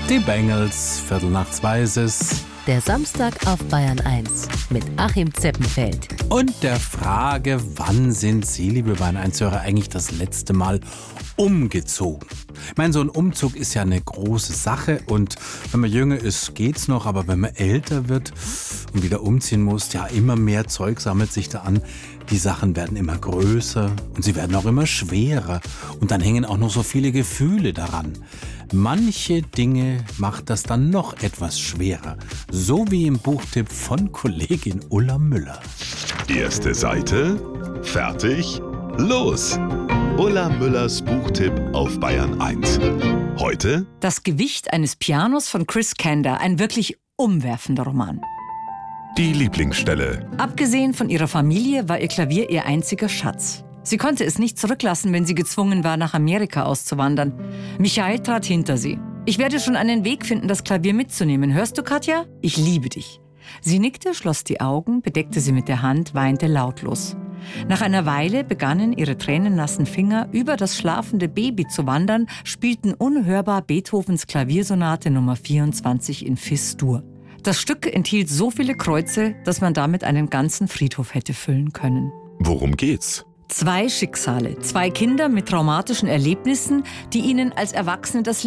Die Bengals, 1:15 ist es. Der Samstag auf Bayern 1 mit Achim Zeppenfeld. Und der Frage, wann sind Sie, liebe Bayern 1-Hörer, eigentlich das letzte Mal umgezogen? Ich meine, so ein Umzug ist ja eine große Sache und wenn man jünger ist, geht's noch, aber wenn man älter wird und wieder umziehen muss, ja, immer mehr Zeug sammelt sich da an. Die Sachen werden immer größer und sie werden auch immer schwerer und dann hängen auch noch so viele Gefühle daran. Manche Dinge macht das dann noch etwas schwerer, so wie im Buchtipp von Kollegin Ulla Müller. Erste Seite, fertig, los! Ulla Müllers Buchtipp auf Bayern 1. Heute Das Gewicht eines Pianos von Chris Kanda, ein wirklich umwerfender Roman. die Lieblingsstelle. Abgesehen von ihrer Familie war ihr Klavier ihr einziger Schatz. Sie konnte es nicht zurücklassen, wenn sie gezwungen war, nach Amerika auszuwandern. Michael trat hinter sie. Ich werde schon einen Weg finden, das Klavier mitzunehmen. Hörst du, Katja? Ich liebe dich. Sie nickte, schloss die Augen, bedeckte sie mit der Hand, weinte lautlos. Nach einer Weile begannen ihre tränennassen Finger über das schlafende Baby zu wandern, spielten unhörbar Beethovens Klaviersonate Nummer 24 in Fis-Dur. Das Stück enthielt so viele Kreuze, dass man damit einen ganzen Friedhof hätte füllen können. Worum geht's? 2 Schicksale, 2 Kinder mit traumatischen Erlebnissen, die ihnen als Erwachsene das